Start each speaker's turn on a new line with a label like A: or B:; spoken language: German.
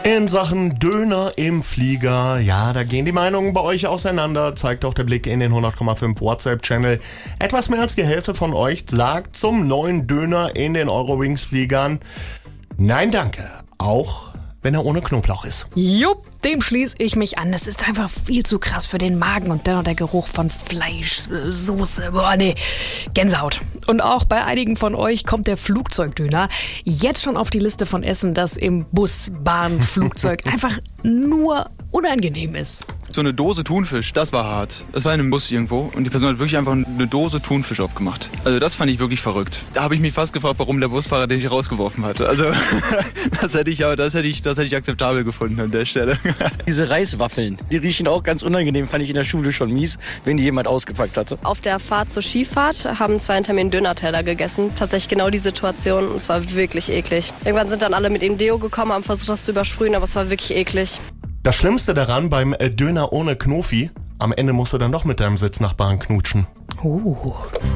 A: In Sachen Döner im Flieger, ja, da gehen die Meinungen bei euch auseinander, zeigt auch der Blick in den 100,5 WhatsApp-Channel. Etwas mehr als die Hälfte von euch sagt zum neuen Döner in den Eurowings-Fliegern: Nein, danke, auch wenn er ohne Knoblauch ist.
B: Jupp, dem schließe ich mich an. Das ist einfach viel zu krass für den Magen und dann noch der Geruch von Fleisch, Soße, Gänsehaut. Und auch bei einigen von euch kommt der Flugzeugdöner jetzt schon auf die Liste von Essen, das im Bus, Bahn, Flugzeug einfach nur unangenehm ist.
C: So eine Dose Thunfisch, das war hart. Das war in einem Bus irgendwo und die Person hat wirklich einfach eine Dose Thunfisch aufgemacht. Also das fand ich wirklich verrückt. Da habe ich mich fast gefragt, warum der Busfahrer den nicht rausgeworfen hatte. Also das hätte ich akzeptabel gefunden an der Stelle.
D: Diese Reiswaffeln, die riechen auch ganz unangenehm, fand ich in der Schule schon mies, wenn die jemand ausgepackt hatte.
E: Auf der Fahrt zur Skifahrt haben 2 hinter mir einen Döner-Teller gegessen. Tatsächlich genau die Situation. Es war wirklich eklig. Irgendwann sind dann alle mit dem Deo gekommen, haben versucht, das zu übersprühen, aber es war wirklich eklig.
A: Das Schlimmste daran beim Döner ohne Knofi: am Ende musst du dann doch mit deinem Sitznachbarn knutschen.